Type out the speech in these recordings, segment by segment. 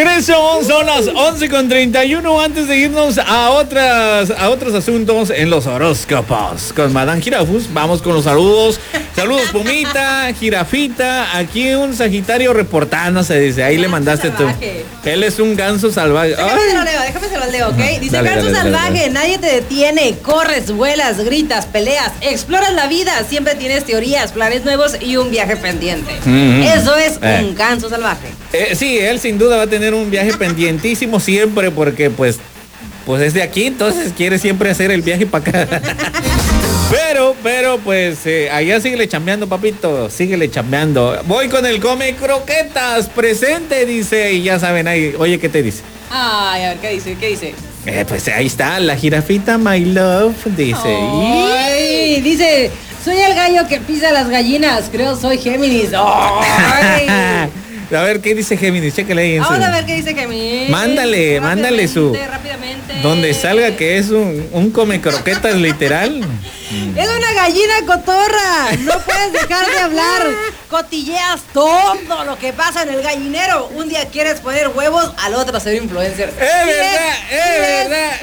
regreso, son las 11:31. Antes de irnos a otros asuntos en los horóscopos con Madame Girafus, vamos con los saludos. Saludos, Pumita, Jirafita. Aquí un Sagitario reportándose, dice. Ahí le mandaste tú. Él es un ganso salvaje. Déjame se lo leo, ¿ok? Dice, Dale, ganso dale, salvaje, dale. nadie te detiene. Corres, vuelas, gritas, peleas, exploras la vida. Siempre tienes teorías, planes nuevos y un viaje pendiente. Eso es un ganso salvaje. Sí, él sin duda va a tener un viaje pendientísimo siempre porque pues es de aquí, entonces quiere siempre hacer el viaje para acá. Pero pues allá síguele chambeando, papito, síguele chambeando. Voy con el Come Croquetas, presente, dice, y ya saben ahí, oye, ¿qué te dice? Ay, a ver, ¿qué dice? Pues ahí está, la jirafita, my love, dice. Ay, dice, soy el gallo que pisa las gallinas, creo soy Géminis. Ay. A ver, ¿qué dice Géminis? Chécale ahí en Vamos su... a ver qué dice Géminis. Mándale su... Rápidamente. Donde salga que es un come croquetas literal. Es una gallina cotorra. No puedes dejar de hablar. Cotilleas todo lo que pasa en el gallinero. Un día quieres poner huevos, al otro ser influencer. Es verdad.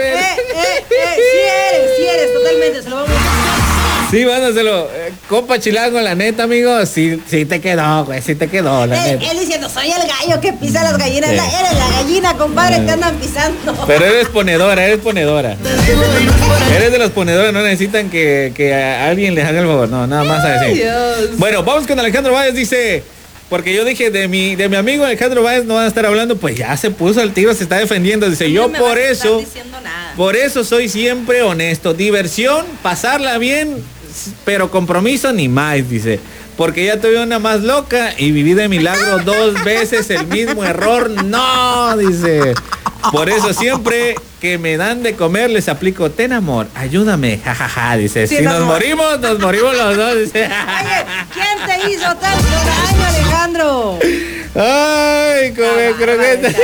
Sí eres, totalmente. Se lo vamos a... Sí, mándaselo. Copa Chilango, la neta, amigo. Sí te quedó, güey. Sí te quedó, la neta. Él diciendo, soy el gallo que pisa las gallinas. Sí. Eres la gallina, compadre, te andan pisando. Pero eres ponedora. Eres de los ponedores, no necesitan que a alguien les haga el favor. No, nada más así. Dios. Bueno, vamos con Alejandro Báez, dice... Porque yo dije, de mi amigo Alejandro Báez no van a estar hablando, pues ya se puso el tiro, se está defendiendo. Dice, yo No me por vas a estar eso... diciendo nada. Por eso soy siempre honesto. Diversión, pasarla bien, pero compromiso ni más, dice. Porque ya tuve una más loca y viví de milagro 2 veces el mismo error. No, dice. Por eso siempre que me dan de comer les aplico, ten amor, ayúdame, jajaja, dice. Sí, si no, nos morimos los dos, dice. Oye, ¿quién te hizo tanto daño, Alejandro? Ay, come croquetas.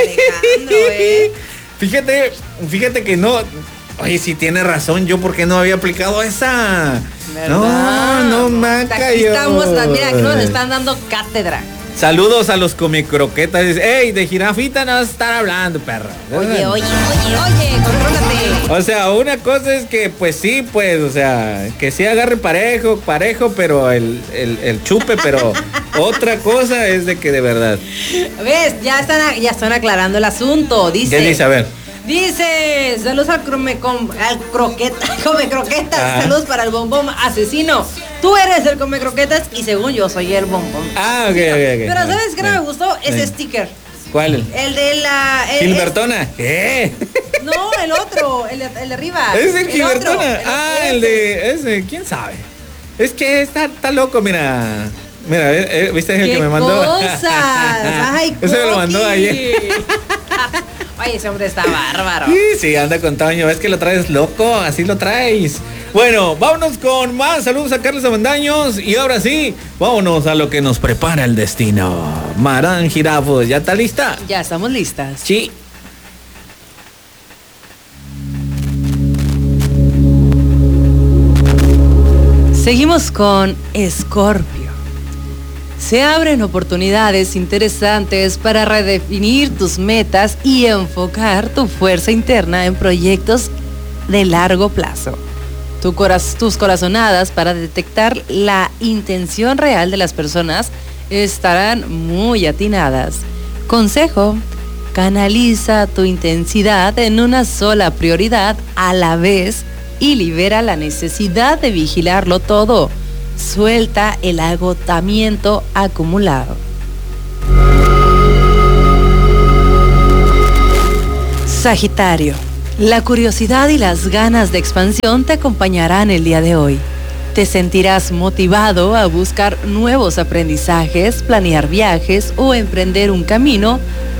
Alejandro, Fíjate que no. Oye, si tiene razón, yo porque no había aplicado esa. ¿Verdad? No, maca. Aquí estamos, mira, aquí nos están dando cátedra. Saludos a los come croquetas. Ey, de jirafita no vas a estar hablando, perra. Oye, contrólate. O sea, una cosa es que, pues sí, pues, o sea, que sí agarre parejo, pero el chupe, pero otra cosa es de que de verdad. ¿Ves? Ya están aclarando el asunto. Dice. ¿Qué dice? A ver. Dice, saludos al come croquetas, Ajá. saludos para el bombón asesino. Tú eres el come croquetas y según yo soy el bombón. Ah, ok. Pero ¿sabes qué no me gustó? Ese sticker. ¿Cuál? El de la... Gilbertona. ¿Qué? No, el otro, el de arriba. ¿Es el Gilbertona? Otro, El de ese, ¿quién sabe? Es que está loco, mira. Mira, ¿viste el que me mandó? Cosas. Ay, ese me lo mandó Coqui. ayer. Oye, ese hombre está bárbaro. Sí, anda con Toño, es que lo traes loco, así lo traes. Bueno, vámonos con más. Saludos a Carlos Abandaños. Y ahora sí, vámonos a lo que nos prepara el destino. Madame Girafos, ¿ya está lista? Ya estamos listas. Sí. Seguimos con Escorpio. Se abren oportunidades interesantes para redefinir tus metas y enfocar tu fuerza interna en proyectos de largo plazo. Tus corazonadas para detectar la intención real de las personas estarán muy atinadas. Consejo: canaliza tu intensidad en una sola prioridad a la vez y libera la necesidad de vigilarlo todo. Suelta el agotamiento acumulado. Sagitario. La curiosidad y las ganas de expansión te acompañarán el día de hoy. Te sentirás motivado a buscar nuevos aprendizajes, planear viajes o emprender un camino